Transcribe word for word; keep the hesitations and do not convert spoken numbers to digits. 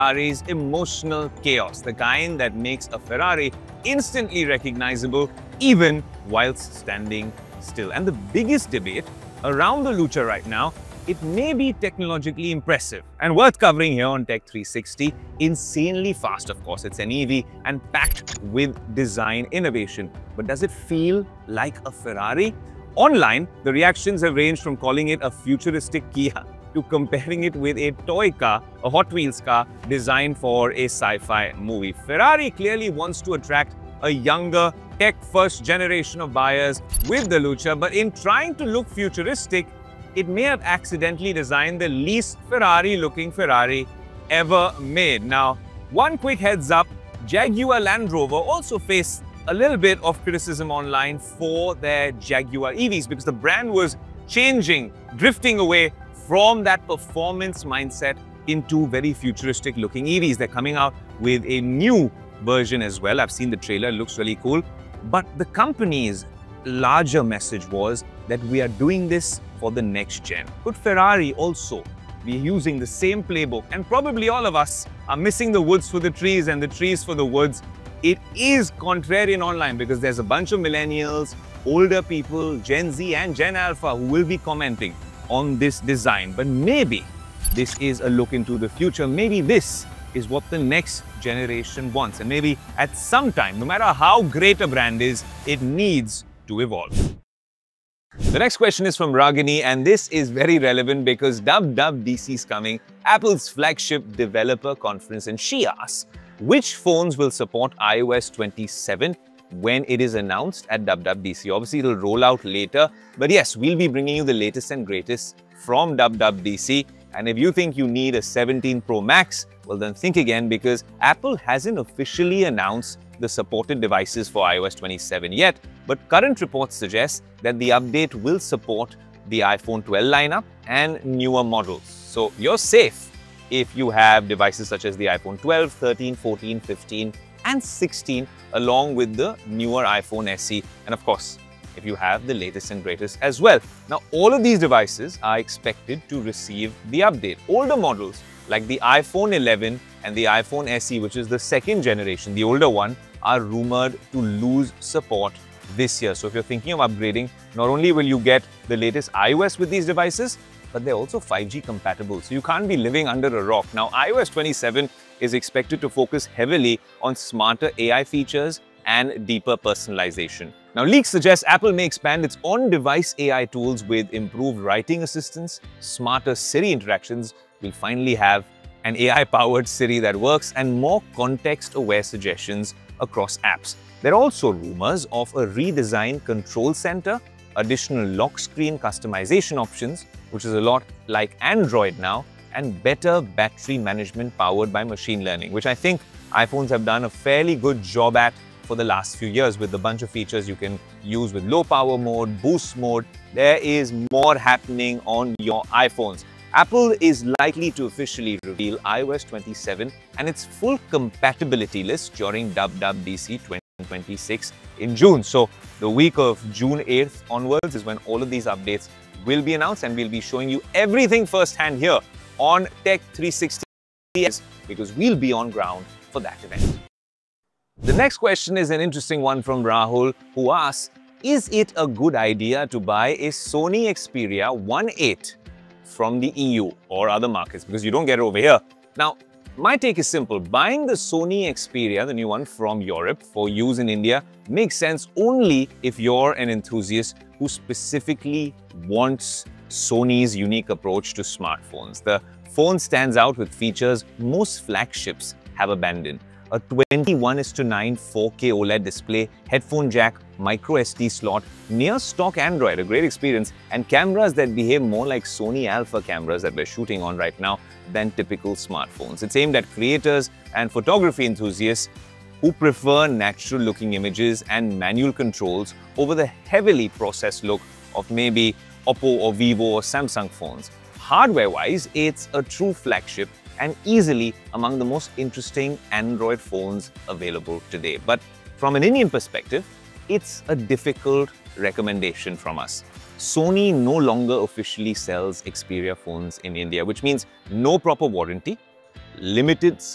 Ferrari's emotional chaos, the kind that makes a Ferrari instantly recognizable even whilst standing still. And the biggest debate around the Lucha right now, it may be technologically impressive and worth covering here on Tech three sixty. Insanely fast, of course, it's an E V and packed with design innovation. But does it feel like a Ferrari? Online, the reactions have ranged from calling it a futuristic Kia to comparing it with a toy car, a Hot Wheels car designed for a sci-fi movie. Ferrari clearly wants to attract a younger, tech-first generation of buyers with the Lucha, but in trying to look futuristic, it may have accidentally designed the least Ferrari-looking Ferrari ever made. Now, one quick heads up, Jaguar Land Rover also faced a little bit of criticism online for their Jaguar E Vs because the brand was changing, drifting away from that performance mindset into very futuristic looking E Vs. They're coming out with a new version as well. I've seen the trailer, it looks really cool. But the company's larger message was that we are doing this for the next gen. Could Ferrari also be using the same playbook? And probably all of us are missing the woods for the trees and the trees for the woods. It is contrarian online because there's a bunch of millennials, older people, Gen Z and Gen Alpha who will be commenting on this design. But maybe this is a look into the future. Maybe this is what the next generation wants. And maybe at some time, no matter how great a brand is, it needs to evolve. The next question is from Ragini, and this is very relevant because W W D C is coming, Apple's flagship developer conference, and she asks, which phones will support i O S twenty-seven when it is announced at W W D C? Obviously, it'll roll out later, but yes, we'll be bringing you the latest and greatest from W W D C. And if you think you need a seventeen Pro Max, well then think again, because Apple hasn't officially announced the supported devices for i O S twenty-seven yet, but current reports suggest that the update will support the iPhone twelve lineup and newer models. So you're safe if you have devices such as the iPhone twelve, thirteen, fourteen, fifteen and sixteen, along with the newer iPhone S E, and of course, if you have the latest and greatest as well. Now, all of these devices are expected to receive the update. Older models like the iPhone eleven and the iPhone S E, which is the second generation, the older one, are rumored to lose support this year. So if you're thinking of upgrading, not only will you get the latest iOS with these devices, but they're also five G compatible. So you can't be living under a rock. Now, i O S twenty-seven is expected to focus heavily on smarter A I features and deeper personalization. Now, leaks suggest Apple may expand its on-device A I tools with improved writing assistance, smarter Siri interactions. We'll finally have an A I-powered Siri that works, and more context-aware suggestions across apps. There are also rumors of a redesigned control center, additional lock screen customization options, which is a lot like Android now, and better battery management powered by machine learning, which I think iPhones have done a fairly good job at for the last few years with a bunch of features you can use with low power mode, boost mode. There is more happening on your iPhones. Apple is likely to officially reveal i O S twenty-seven and its full compatibility list during W W D C twenty twenty-six in June. So the week of June eighth onwards is when all of these updates will be announced, and we'll be showing you everything firsthand here on Tech three sixty because we'll be on ground for that event. The next question is an interesting one from Rahul, who asks, is it a good idea to buy a Sony Xperia one eight from the E U or other markets, because you don't get it over here? Now, my take is simple. Buying the Sony Xperia, the new one, from Europe for use in India makes sense only if you're an enthusiast who specifically wants Sony's unique approach to smartphones. The phone stands out with features most flagships have abandoned. A twenty-one is to nine four K OLED display, headphone jack, micro S D slot, near stock Android, a great experience, and cameras that behave more like Sony Alpha cameras that we're shooting on right now than typical smartphones. It's aimed at creators and photography enthusiasts who prefer natural looking images and manual controls over the heavily processed look of maybe Oppo or Vivo or Samsung phones. Hardware-wise, it's a true flagship and easily among the most interesting Android phones available today. But from an Indian perspective, it's a difficult recommendation from us. Sony no longer officially sells Xperia phones in India, which means no proper warranty, limited